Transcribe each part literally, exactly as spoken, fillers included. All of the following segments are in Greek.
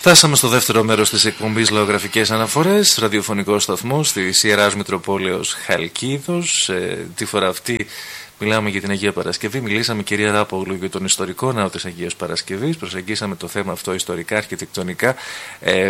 Φτάσαμε στο δεύτερο μέρος της εκπομπής Λαογραφικές Αναφορές, ραδιοφωνικό σταθμό της Ιεράς Μητροπόλεως Χαλκίδος. Ε, τη φορά αυτή μιλάμε για την Αγία Παρασκευή. Μιλήσαμε, κυρία Ράπογλου, για τον ιστορικό ναό της Αγίας Παρασκευής. Προσεγγίσαμε το θέμα αυτό ιστορικά, αρχιτεκτονικά. Ε,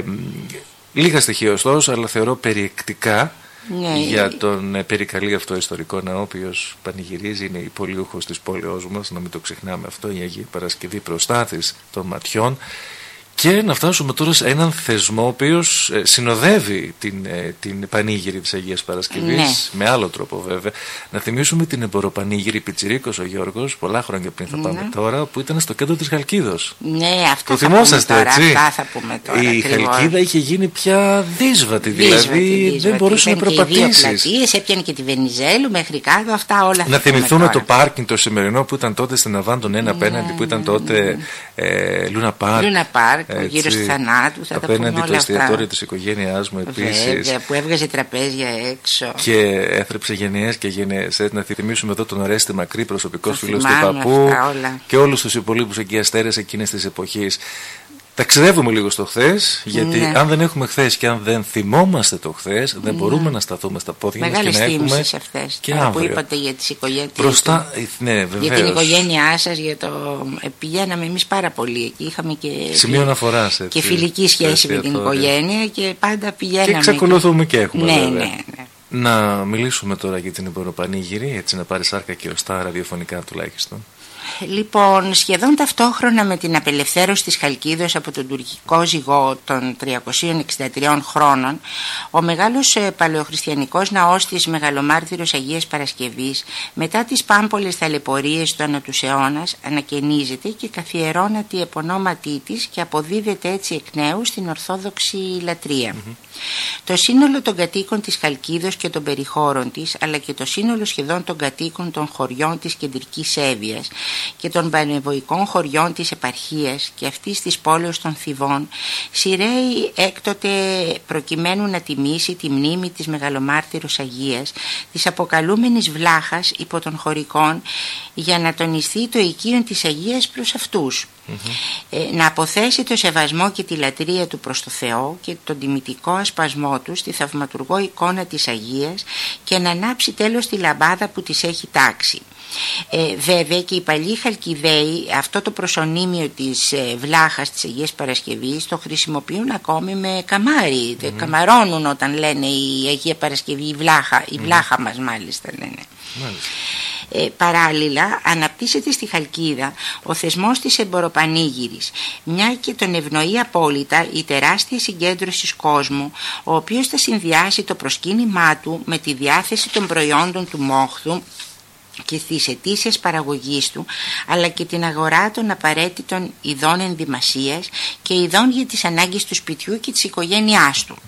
λίγα στοιχεία ωστόσο, αλλά θεωρώ περιεκτικά. Ναι. Για τον ε, περικαλή αυτό ιστορικό ναό, ο οποίος πανηγυρίζει, είναι υπολείουχος της πόλεως μας, να μην το ξεχνάμε αυτό, η Αγία Παρασκευή προστάτης των ματιών. Και να φτάσουμε τώρα σε έναν θεσμό ο οποίος ε, συνοδεύει την, ε, την πανήγυρη της Αγίας Παρασκευής, ναι. με άλλο τρόπο βέβαια. Να θυμίσουμε την εμποροπανήγυρη Πιτσιρίκος ο Γιώργος, πολλά χρόνια πριν θα πάμε ναι. τώρα, που ήταν στο κέντρο της Χαλκίδος. Ναι, αυτό το θα θυμόσαστε πούμε τώρα, έτσι. Αυτά θα πούμε τώρα. Η ακριβώς. Χαλκίδα είχε γίνει πια δύσβατη, δηλαδή δύσβατη, δεν μπορούσε να περπατήσεις. Είχε δύο πλατείες, έπιανε και τη Βενιζέλου μέχρι κάτω, αυτά όλα. Να θυμηθούμε το πάρκινγκ το σημερινό που ήταν τότε στην Αβάντον ένα απέναντι, που ήταν τότε Λούνα Πάρκ. Έτσι, γύρω στη Θανάτου, θα τα πούμε όλα αυτά. Απέναντι το εστιατόριο της οικογένειάς μου επίσης. Βέβαια, που έβγαζε τραπέζια έξω. Και έθρεψε γενιές και γενιές. Να θυμίσουμε εδώ τον Ορέστη Μακρύ, προσωπικός φίλος του παππού. Και όλους τους υπολείπους εκεί αστέρες εκείνες τις εποχές. Ταξιδεύουμε λίγο στο χθες, γιατί ναι. αν δεν έχουμε χθες και αν δεν θυμόμαστε το χθες, δεν ναι. μπορούμε να σταθούμε στα πόδια μας και να έχουμε αυτές, και αύριο. Που είπατε για τις οικογένειες. Μπροστά, ναι, για την οικογένειά σας, για το... πηγαίναμε εμείς πάρα πολύ εκεί, είχαμε και, σημείο αναφοράς, και φιλική σχέση με την οικογένεια και πάντα πηγαίναμε. Και εξακολουθούμε και έχουμε ναι, βέβαια. Ναι, ναι. Να μιλήσουμε τώρα για την εμποροπανήγυρη, έτσι να πάρει σάρκα και οστά ραδιοφωνικά τουλάχιστον. Λοιπόν, σχεδόν ταυτόχρονα με την απελευθέρωση της Χαλκίδος από τον τουρκικό ζυγό των τριακοσίων εξήντα τριών χρόνων, ο μεγάλος παλαιοχριστιανικός ναός της Μεγαλομάρτυρος Αγίας Παρασκευής, μετά τις πάμπολες ταλαιπωρίες του ανά τους αιώνας, ανακαινίζεται και καθιερώνεται η επωνόματή της και αποδίδεται έτσι εκ νέου στην Ορθόδοξη λατρεία. Mm-hmm. Το σύνολο των κατοίκων της Χαλκίδος και των περιχώρων της, αλλά και το σύνολο σχεδόν των κατοίκων των χωριών της Κεντρικής Εύβοιας και των πανευοϊκών χωριών της επαρχίας και αυτής της πόλεως των Θηβών, σειραίει έκτοτε προκειμένου να τιμήσει τη μνήμη της Μεγαλομάρτυρος Αγίας, της αποκαλούμενης βλάχας υπό των χωρικών, για να τονιστεί το οικείον της Αγίας προς αυτούς. Mm-hmm. ε, να αποθέσει το σεβασμό και τη λατρεία του προς το Θεό και τον τιμητικό ασπασμό του στη θαυματουργό εικόνα της Αγίας και να ανάψει τέλος τη λαμπάδα που της έχει τάξει. Ε, βέβαια και οι παλιοί Χαλκιδαίοι αυτό το προσωνύμιο της ε, βλάχας της Αγίας Παρασκευής το χρησιμοποιούν ακόμη με καμάρι. Mm-hmm. Καμαρώνουν όταν λένε η Αγία Παρασκευή, η βλάχα, η βλάχα mm-hmm. μας μάλιστα λένε. Μάλιστα. Ε, παράλληλα αναπτύσσεται στη Χαλκίδα ο θεσμός της εμποροπανήγυρης, μια και τον ευνοεί απόλυτα η τεράστια συγκέντρωση κόσμου, ο οποίος θα συνδυάσει το προσκύνημά του με τη διάθεση των προϊόντων του μόχθου και τις αιτήσεις παραγωγής του, αλλά και την αγορά των απαραίτητων ειδών ενδυμασίας και ειδών για τις ανάγκες του σπιτιού και της οικογένειάς του.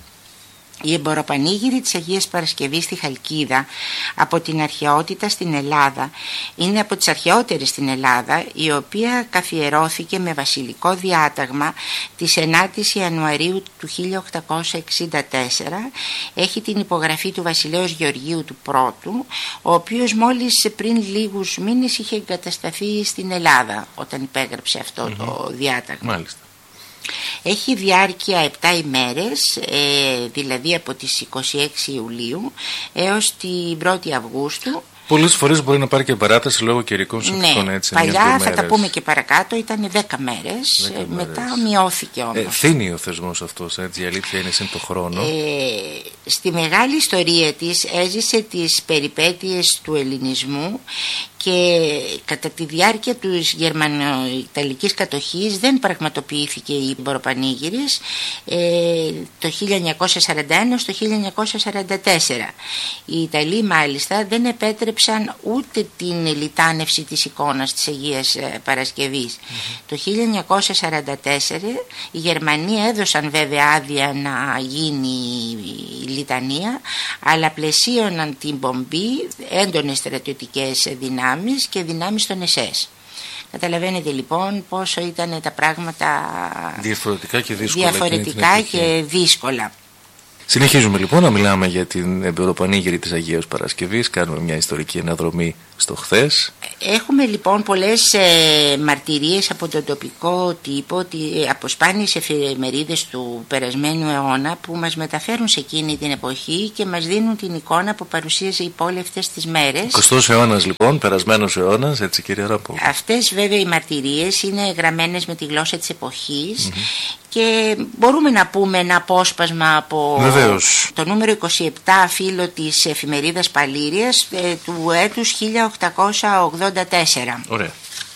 Η εμποροπανήγυρη της Αγίας Παρασκευής στη Χαλκίδα από την αρχαιότητα στην Ελλάδα είναι από τις αρχαιότερες στην Ελλάδα, η οποία καθιερώθηκε με βασιλικό διάταγμα της ενάτης Ιανουαρίου του χίλια οκτακόσια εξήντα τέσσερα. Έχει την υπογραφή του βασιλέως Γεωργίου του Πρώτου, ο οποίος μόλις πριν λίγους μήνες είχε εγκατασταθεί στην Ελλάδα όταν υπέγραψε αυτό mm-hmm. το διάταγμα. Μάλιστα. Έχει διάρκεια επτά ημέρες, ε, δηλαδή από τις είκοσι έξι Ιουλίου έως την πρώτη Αυγούστου. Πολλές φορές μπορεί να πάρει και παράταση λόγω καιρικών συνθήκων. Ναι, έτσι, παλιά θα τα πούμε και παρακάτω, ήταν δέκα μέρες, δέκα μετά μέρες. Μειώθηκε όμως. Ε, φθήνει ο θεσμός αυτός, έτσι, η αλήθεια είναι σύν το χρόνο. Ε, στη μεγάλη ιστορία της έζησε τις περιπέτειες του ελληνισμού και κατά τη διάρκεια της γερμανο-ιταλικής κατοχής δεν πραγματοποιήθηκε η εμποροπανήγυρης ε, το χίλια εννιακόσια σαράντα ένα έως το χίλια εννιακόσια σαράντα τέσσερα. Οι Ιταλοί μάλιστα δεν επέτρεψαν ούτε την λιτάνευση της εικόνας της Αγίας Παρασκευής. Mm-hmm. Το χίλια εννιακόσια σαράντα τέσσερα οι Γερμανοί έδωσαν βέβαια άδεια να γίνει η λιτανία, αλλά πλαισίωναν την πομπή έντονες στρατιωτικές δυνάμεις και δυνάμεις των ες ες. Καταλαβαίνετε λοιπόν πόσο ήταν τα πράγματα διαφορετικά και δύσκολα. Διαφορετικά και δύσκολα. Συνεχίζουμε λοιπόν να μιλάμε για την εμπειροπανήγυρη της Αγίας Παρασκευής. Κάνουμε μια ιστορική αναδρομή στο χθες. Έχουμε λοιπόν πολλές ε, μαρτυρίες από τον τοπικό τύπο, ότι, από σπάνιες εφημερίδες του περασμένου αιώνα, που μας μεταφέρουν σε εκείνη την εποχή και μας δίνουν την εικόνα που παρουσίαζε η πόλη αυτές τις μέρες. εικοστός αιώνας λοιπόν, περασμένος αιώνας, έτσι κύριε Ράπογλου. Αυτές βέβαια οι μαρτυρίες είναι γραμμένες με τη γλώσσα της εποχής. Mm-hmm. Και μπορούμε να πούμε ένα απόσπασμα από Βεβαίως. το νούμερο είκοσι επτά φύλλο της εφημερίδας Παλήριας ε, του έτους χίλια οκτακόσια ογδόντα τέσσερα. Ωραία.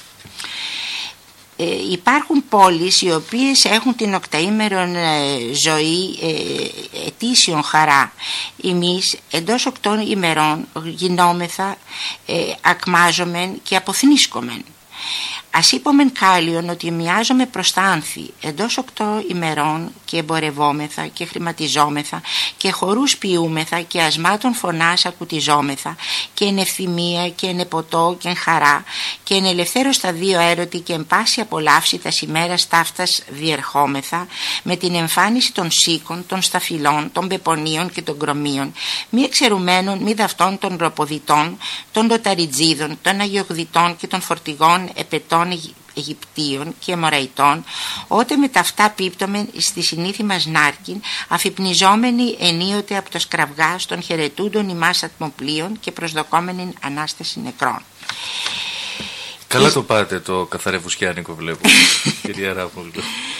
Ε, υπάρχουν πόλεις οι οποίες έχουν την οκταήμερον ε, ζωή ε, ετήσιον χαρά. Εμείς εντός οκτώ ημερών γινόμεθα, ε, ακμάζομεν και αποθνίσκομεν. Ας είπομεν κάλλιον ότι μοιάζομαι προς τα άνθη εντός οκτώ ημερών και εμπορευόμεθα και χρηματιζόμεθα και χορούς ποιούμεθα και ασμάτων φωνάς ακουτιζόμεθα και εν ευθυμία και εν εποτό και εν χαρά και εν ελευθέρω στα δύο έρωτη και εν πάση απολαύση τα ημέρας ταύτας διερχόμεθα με την εμφάνιση των σίκων, των σταφυλών, των πεπονίων και των κρομίων, μη εξαιρουμένων μη δαυτών των ροποδιτών, των λοταριτζίδων, των αγιογδιτών και των φορτηγών επετών Αιγυπτίων και Εμοραϊτών, ότε με τα αυτά πίπτομεν στη συνήθη μας νάρκην, αφυπνιζόμενοι ενίοτε από το σκραυγάς των χαιρετούντων ημάς ατμοπλίων και προσδοκόμενην Ανάσταση νεκρών. Καλά Εις... το πάτε το καθαρευουσκιάνικο βλέπω, κυρία Ράπογλου.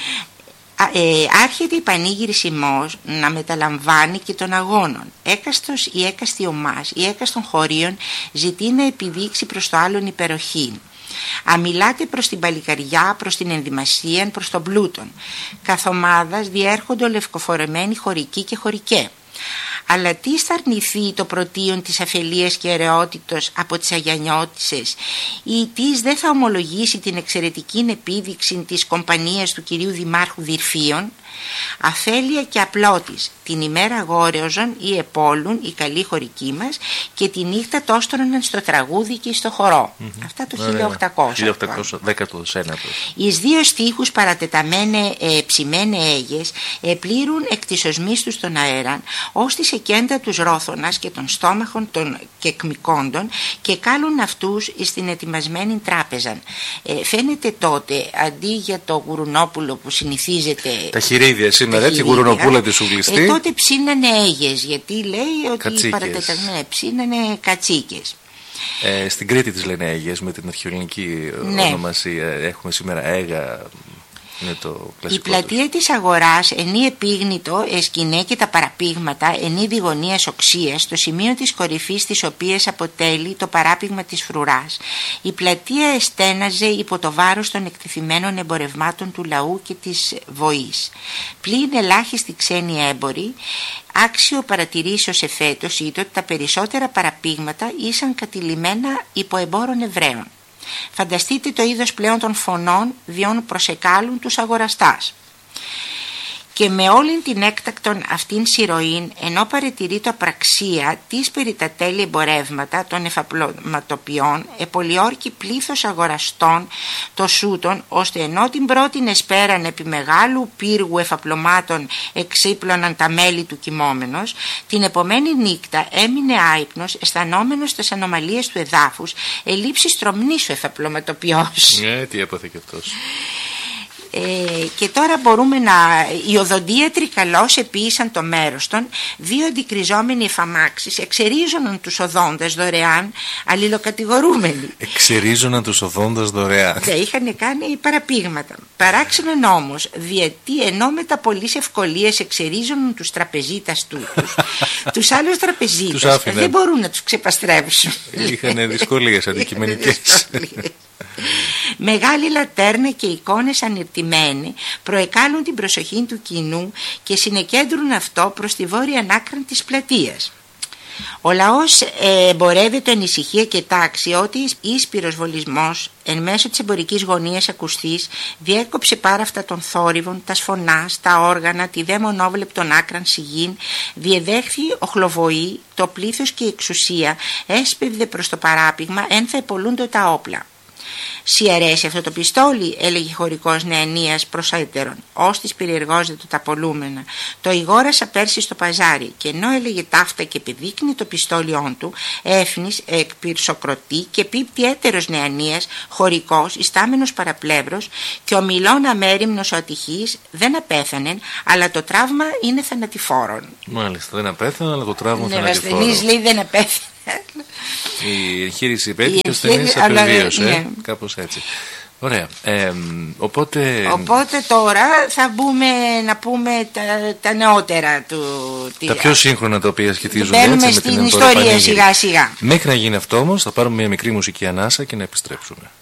Ε, άρχεται η πανήγυρη σημός να μεταλαμβάνει και των αγώνων. Έκαστος ή έκαστη ομάς ή έκαστον χωρίων ζητεί να επιδείξει προς το άλλον υπεροχήν. Αμιλάτε προς την παλικαριά, προς την ενδυμασία, προς τον πλούτον. Καθ' ομάδας διέρχονται λευκοφορεμένοι χωρικοί και χωρικέ. Αλλά τι θα αρνηθεί το πρωτείον της αφελίας και αιρεότητος από τις αγιανιώτισσες, ή τις δεν θα ομολογήσει την εξαιρετική επίδειξη της κομπανίας του κυρίου Δημάρχου Δυρφίων. Αφέλεια και απλότης, την ημέρα αγόρεωζον ή επόλουν οι καλοί χωρικοί μας και τη νύχτα τόστρωναν στο τραγούδι και στο χορό. Mm-hmm. Αυτά το χίλια οκτακόσια. χίλια οκτακόσια δέκατο ένατο. Εις δύο στίχους παρατεταμένε ε, ψημένε έγες επλήρουν εκ της οσμής τους τον αέραν, ως τη εκέντα τους ρόθωνας και των στόμαχων των κεκμικόντων και κάλουν αυτούς εις την ετοιμασμένη τράπεζαν. Ε, φαίνεται τότε, αντί για το γουρουνόπουλο που συνηθίζεται... Τα χειρίδια σήμερα, έτσι, γουρουνοπούλα τη σουγλιστή. Ε, τότε ψήνανε έγες, γιατί λέει ότι παρατεταγμένα ψήνανε κατσίκες. Ε, στην Κρήτη τις λένε έγες με την αρχαιοελληνική ναι. ονομασία. Έχουμε σήμερα έγα. Είναι το η πλατεία της αγοράς ενή επίγνητο εσκηνέ και τα παραπήγματα ενή διγωνίας οξίας, το σημείο της κορυφής της οποίας αποτελεί το παράπηγμα της φρουράς. Η πλατεία εστέναζε υπό το βάρος των εκτεθειμένων εμπορευμάτων του λαού και της βοής. Πλην ελάχιστοι ξένοι έμποροι, άξιο παρατηρήσεως εφέτος ήταν ότι τα περισσότερα παραπήγματα ήσαν κατηλημένα υπό εμπόρων Εβραίων. Φανταστείτε το είδος πλέον των φωνών διόν προσεκάλουν τους αγοραστάς. Και με όλην την έκτακτον αυτήν συρροήν, ενώ παρατηρεί το απραξία της περί τα τέλη εμπορεύματα των εφαπλωματοποιών, επολιόρκει πλήθος αγοραστών το σούτων, ώστε ενώ την πρώτην εσπέραν επί μεγάλου πύργου εφαπλωμάτων εξύπλωναν τα μέλη του κοιμόμενος, την επομένη νύχτα έμεινε άυπνος, αισθανόμενος τις ανομαλίες του εδάφους, ελήψη στρομνής ο εφαπλωματοποιός. Ναι, τι έπαθε και αυτός. Ε, και τώρα μπορούμε να... Οι οδοντίατροι καλώς επίησαν το μέρος των, δύο αντικριζόμενοι εφαμάξεις εξερίζωναν τους οδόντες δωρεάν αλληλοκατηγορούμενοι. Εξερίζωναν τους οδόντες δωρεάν. Δεν είχαν κάνει παραπήγματα. Παράξενον όμως, διότι ενώ με τα πολλής ευκολίες εξερίζωναν τους τραπεζίτας τούτους, τους άλλους τραπεζίτες δεν μπορούν να τους ξεπαστρέψουν. Είχαν δυσκολίες αντικειμενικές. Μεγάλη λατέρνα και εικόνες ανερτημένοι προεκάλουν την προσοχή του κοινού και συνεκέντρουν αυτό προς τη βόρεια άκρη της πλατείας. Ο λαός ε, εμπορεύεται εν ησυχία και τάξη ότι εις πυροσβολισμός εν μέσω της εμπορικής γωνίας ακουστής διέκοψε πάρα αυτά των θόρυβων, τα σφωνάς, τα όργανα, τη δε μονόβλεπτον άκραν σιγήν, διεδέχθη οχλοβοή, το πλήθος και η εξουσία έσπευδε προς το παράπηγμα ένθα επολούντο τα όπλα. «Σι αρέσει αυτό το πιστόλι», έλεγε χωρικός Νεανίας προς έτερον, «Όστις περιεργόζεται το ταπολούμενα. Το ηγόρασα πέρσι στο παζάρι», και ενώ έλεγε ταύτα και επιδείκνει το πιστόλιόν του, έφνης εκπυρσοκροτεί και πίπτει έτερος Νεανίας, χωρικός, ιστάμενος παραπλεύρος, και ο μιλών αμέριμνος ο ατυχής δεν απέθανε, αλλά το τραύμα είναι θανατηφόρον. Μάλιστα, δεν απέθανε, αλλά το τραύμα Ναι, θανατηφόρον. ο ασθενής λέει δεν απέθανε. Η εγχείρηση πέτυχε, ο ασθενής απεβίωσε. Ναι. Κάπως έτσι. Ωραία. Ε, οπότε... οπότε τώρα θα μπούμε να πούμε τα, τα νεότερα του. Τα πιο σύγχρονα τα οποία σχετίζονται έτσι, με στην την ιστορία σιγά σιγά. Μέχρι να γίνει αυτό όμως θα πάρουμε μια μικρή μουσική ανάσα και να επιστρέψουμε.